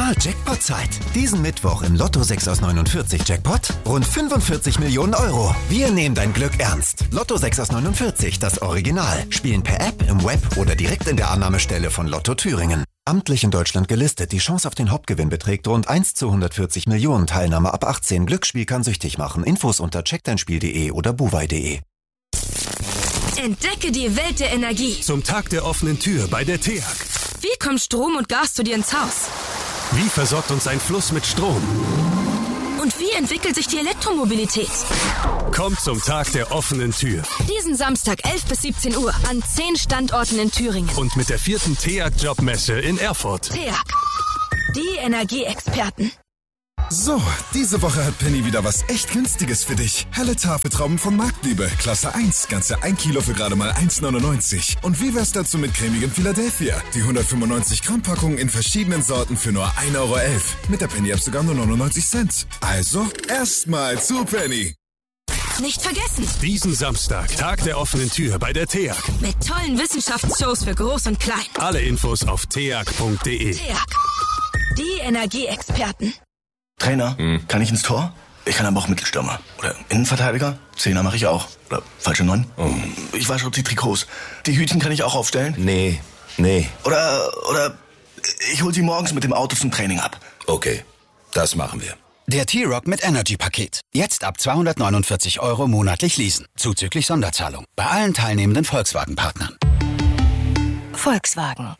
Jackpot-Zeit. Diesen Mittwoch im Lotto 6 aus 49 Jackpot rund 45 Millionen Euro. Wir nehmen dein Glück ernst. Lotto 6 aus 49, das Original. Spielen per App, im Web oder direkt in der Annahmestelle von Lotto Thüringen. Amtlich in Deutschland gelistet. Die Chance auf den Hauptgewinn beträgt rund 1 zu 140 Millionen. Teilnahme ab 18. Glücksspiel kann süchtig machen. Infos unter checkdeinspiel.de oder buwei.de. Entdecke die Welt der Energie. Zum Tag der offenen Tür bei der TEAG. Wie kommt Strom und Gas zu dir ins Haus? Wie versorgt uns ein Fluss mit Strom? Und wie entwickelt sich die Elektromobilität? Kommt zum Tag der offenen Tür. Diesen Samstag 11 bis 17 Uhr an 10 Standorten in Thüringen. Und mit der 4. TEAG-Jobmesse in Erfurt. TEAG, die Energieexperten. So, diese Woche hat Penny wieder was echt Günstiges für dich. Helle Tafeltrauben von Marktliebe, Klasse 1, ganze 1 Kilo für gerade mal 1,99. Und wie wär's dazu mit cremigem Philadelphia? Die 195 Gramm Packung in verschiedenen Sorten für nur 1,11 Euro. Mit der Penny-App sogar nur 99 Cent. Also, erstmal zu Penny. Nicht vergessen, Diesen Samstag, Tag der offenen Tür bei der TEAG. mit tollen Wissenschaftsshows für Groß und Klein. Alle Infos auf teag.de. TEAG, die Energieexperten. Trainer, kann ich ins Tor? Ich kann aber auch Mittelstürmer. Oder Innenverteidiger? Zehner mache ich auch. Oder falsche 9? Ich wasche die Trikots. Die Hütchen kann ich auch aufstellen? Nee. Oder ich hol sie morgens mit dem Auto zum Training ab. Okay, das machen wir. Der T-Rock mit Energy-Paket. Jetzt ab 249 € monatlich leasen. Zuzüglich Sonderzahlung. Bei allen teilnehmenden Volkswagen-Partnern. Volkswagen.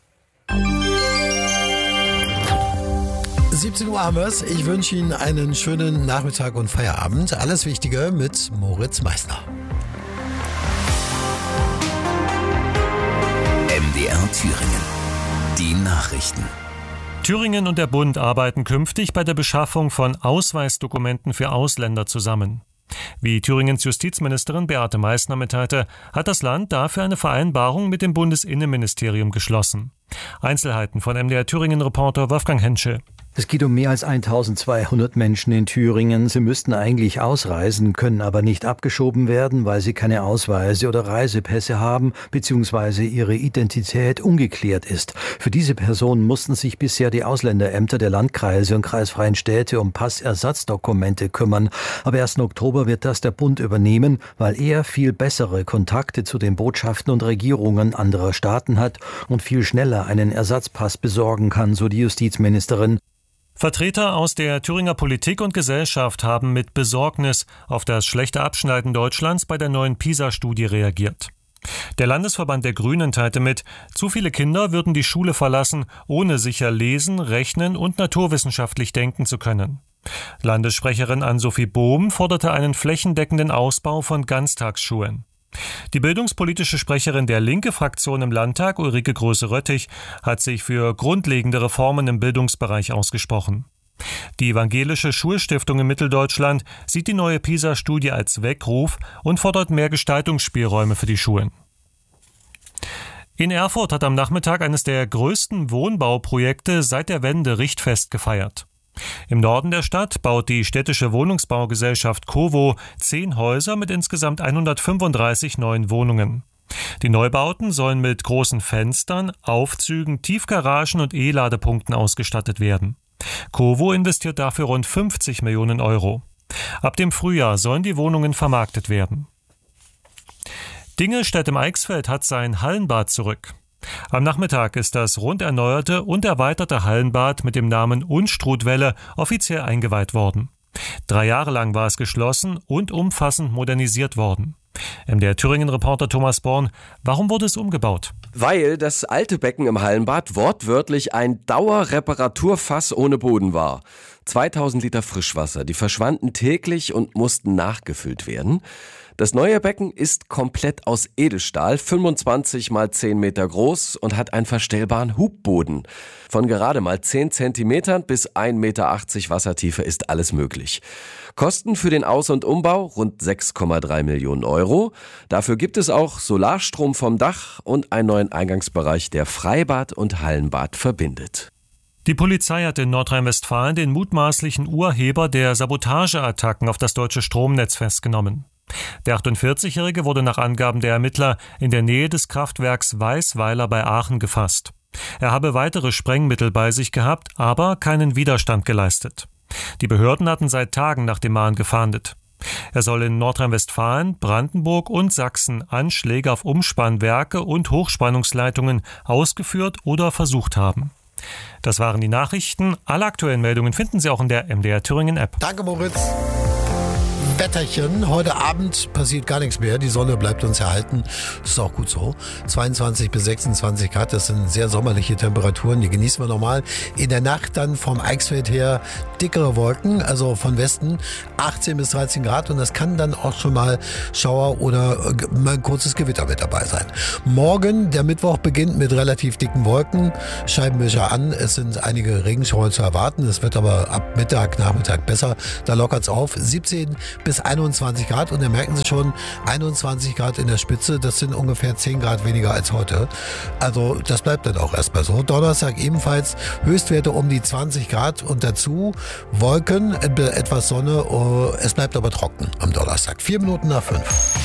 17 Uhr haben wir's. Ich wünsche Ihnen einen schönen Nachmittag und Feierabend. Alles Wichtige mit Moritz Meissner. MDR Thüringen. Die Nachrichten. Thüringen und der Bund arbeiten künftig bei der Beschaffung von Ausweisdokumenten für Ausländer zusammen. Wie Thüringens Justizministerin Beate Meissner mitteilte, hat das Land dafür eine Vereinbarung mit dem Bundesinnenministerium geschlossen. Einzelheiten von MDR Thüringen-Reporter Wolfgang Henschel. Es geht um mehr als 1200 Menschen in Thüringen. Sie müssten eigentlich ausreisen, können aber nicht abgeschoben werden, weil sie keine Ausweise oder Reisepässe haben bzw. ihre Identität ungeklärt ist. Für diese Personen mussten sich bisher die Ausländerämter der Landkreise und kreisfreien Städte um Passersatzdokumente kümmern. Aber erst im Oktober wird das der Bund übernehmen, weil er viel bessere Kontakte zu den Botschaften und Regierungen anderer Staaten hat und viel schneller einen Ersatzpass besorgen kann, so die Justizministerin. Vertreter aus der Thüringer Politik und Gesellschaft haben mit Besorgnis auf das schlechte Abschneiden Deutschlands bei der neuen PISA-Studie reagiert. Der Landesverband der Grünen teilte mit, zu viele Kinder würden die Schule verlassen, ohne sicher lesen, rechnen und naturwissenschaftlich denken zu können. Landessprecherin Ann-Sophie Bohm forderte einen flächendeckenden Ausbau von Ganztagsschulen. Die bildungspolitische Sprecherin der Linke-Fraktion im Landtag, Ulrike Größe-Röttich, hat sich für grundlegende Reformen im Bildungsbereich ausgesprochen. Die Evangelische Schulstiftung in Mitteldeutschland sieht die neue PISA-Studie als Weckruf und fordert mehr Gestaltungsspielräume für die Schulen. In Erfurt hat am Nachmittag eines der größten Wohnbauprojekte seit der Wende Richtfest gefeiert. Im Norden der Stadt baut die städtische Wohnungsbaugesellschaft COWO 10 Häuser mit insgesamt 135 neuen Wohnungen. Die Neubauten sollen mit großen Fenstern, Aufzügen, Tiefgaragen und E-Ladepunkten ausgestattet werden. COWO investiert dafür rund 50 Millionen €. Ab dem Frühjahr sollen die Wohnungen vermarktet werden. Dingelstedt im Eichsfeld hat sein Hallenbad zurück. Am Nachmittag ist das rund erneuerte und erweiterte Hallenbad mit dem Namen Unstrutwelle offiziell eingeweiht worden. 3 Jahre lang war es geschlossen und umfassend modernisiert worden. MDR Thüringen-Reporter Thomas Born, warum wurde es umgebaut? Weil das alte Becken im Hallenbad wortwörtlich ein Dauerreparaturfass ohne Boden war. 2000 Liter Frischwasser, die verschwanden täglich und mussten nachgefüllt werden. Das neue Becken ist komplett aus Edelstahl, 25 mal 10 Meter groß und hat einen verstellbaren Hubboden. Von gerade mal 10 Zentimetern bis 1,80 Meter Wassertiefe ist alles möglich. Kosten für den Aus- und Umbau rund 6,3 Millionen €. Dafür gibt es auch Solarstrom vom Dach und einen neuen Eingangsbereich, der Freibad und Hallenbad verbindet. Die Polizei hat in Nordrhein-Westfalen den mutmaßlichen Urheber der Sabotageattacken auf das deutsche Stromnetz festgenommen. Der 48-Jährige wurde nach Angaben der Ermittler in der Nähe des Kraftwerks Weißweiler bei Aachen gefasst. Er habe weitere Sprengmittel bei sich gehabt, aber keinen Widerstand geleistet. Die Behörden hatten seit Tagen nach dem Mann gefahndet. Er soll in Nordrhein-Westfalen, Brandenburg und Sachsen Anschläge auf Umspannwerke und Hochspannungsleitungen ausgeführt oder versucht haben. Das waren die Nachrichten. Alle aktuellen Meldungen finden Sie auch in der MDR Thüringen App. Danke, Moritz. Wetterchen. Heute Abend passiert gar nichts mehr. Die Sonne bleibt uns erhalten. Das ist auch gut so. 22 bis 26 Grad, das sind sehr sommerliche Temperaturen. Die genießen wir normal. In der Nacht dann vom Eichsfeld her dickere Wolken, also von Westen 18 bis 13 Grad. Und das kann dann auch schon mal Schauer oder mal ein kurzes Gewitter mit dabei sein. Morgen, der Mittwoch, beginnt mit relativ dicken Wolken. Scheibenwischer an. Es sind einige Regenschauer zu erwarten. Es wird aber ab Mittag, Nachmittag besser. Da lockert es auf. 17 bis 21 Grad und da merken Sie schon, 21 Grad in der Spitze, das sind ungefähr 10 Grad weniger als heute. Also das bleibt dann auch erstmal so. Donnerstag ebenfalls Höchstwerte um die 20 Grad und dazu Wolken, etwas Sonne, es bleibt aber trocken am Donnerstag. 4 Minuten nach 5.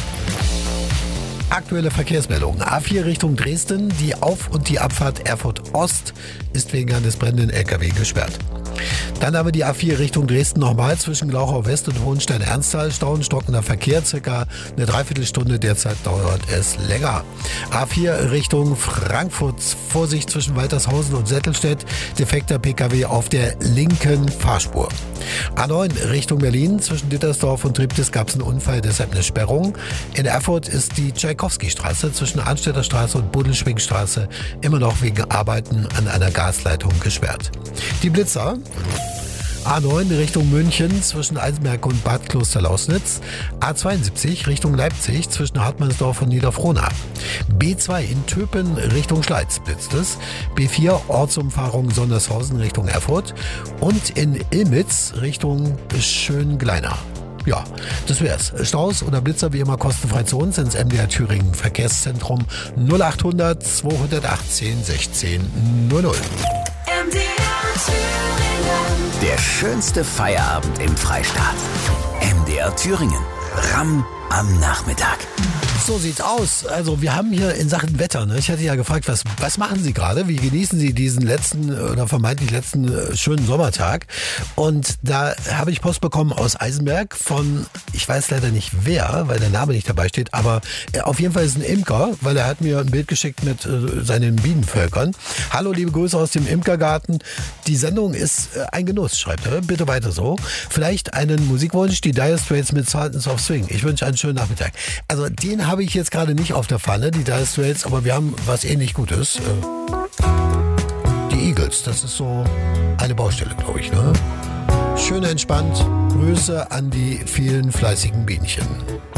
Aktuelle Verkehrsmeldungen. A4 Richtung Dresden, die Auf- und die Abfahrt Erfurt Ost ist wegen eines brennenden LKW gesperrt. Dann haben wir die A4 Richtung Dresden nochmal zwischen Glauchau West und Hohenstein-Ernsthal. Stau und stockender Verkehr, circa eine Dreiviertelstunde. Derzeit dauert es länger. A4 Richtung Frankfurt. Vorsicht zwischen Waltershausen und Settelstedt. Defekter PKW auf der linken Fahrspur. A9 Richtung Berlin. Zwischen Dittersdorf und Triptis gab es einen Unfall, deshalb eine Sperrung. In Erfurt ist die Tschaikowski-Straße zwischen Arnstädter Straße und Budelschwingstraße immer noch wegen Arbeiten an einer Gasleitung gesperrt. Die Blitzer. A9 Richtung München zwischen Eisenberg und Bad Klosterlausnitz. A72 Richtung Leipzig zwischen Hartmannsdorf und Niederfrohnau. B2 in Töpen Richtung Schleiz blitzt es. B4 Ortsumfahrung Sondershausen Richtung Erfurt. Und in Ilmitz Richtung Schöngleiner. Ja, das wär's. Staus oder Blitzer wie immer kostenfrei zu uns ins MDR Thüringen Verkehrszentrum 0800 218 16 00. Der schönste Feierabend im Freistaat. MDR Thüringen. Ramm am Nachmittag. So sieht's aus. Also wir haben hier in Sachen Wetter, ne? Ich hatte ja gefragt, was machen Sie gerade? Wie genießen Sie diesen letzten oder vermeintlich letzten schönen Sommertag? Und da habe ich Post bekommen aus Eisenberg von, ich weiß leider nicht wer, weil der Name nicht dabei steht, aber auf jeden Fall ist ein Imker, weil er hat mir ein Bild geschickt mit seinen Bienenvölkern. Hallo, liebe Grüße aus dem Imkergarten. Die Sendung ist ein Genuss, schreibt er. Bitte weiter so. Vielleicht einen Musikwunsch, die Dire Straits mit Sultans of Swing. Ich wünsche einen schönen Nachmittag. Also den habe ich jetzt gerade nicht auf der Pfanne, die Dire Straits, aber wir haben was ähnlich Gutes. Die Eagles, das ist so eine Baustelle, glaube ich. Ne? Schön entspannt. Grüße an die vielen fleißigen Bienchen.